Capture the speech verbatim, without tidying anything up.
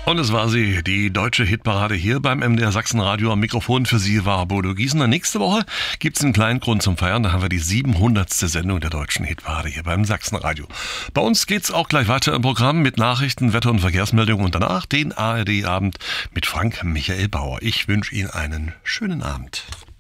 Und es war sie, die deutsche Hitparade hier beim M D R Sachsenradio. Am Mikrofon für Sie war Bodo Giesner. Nächste Woche gibt es einen kleinen Grund zum Feiern. Da haben wir die siebenhundertste Sendung der deutschen Hitparade hier beim Sachsenradio. Bei uns geht's auch gleich weiter im Programm mit Nachrichten, Wetter- und Verkehrsmeldungen und danach den A R D-Abend mit Frank Michael Bauer. Ich wünsche Ihnen einen schönen Abend.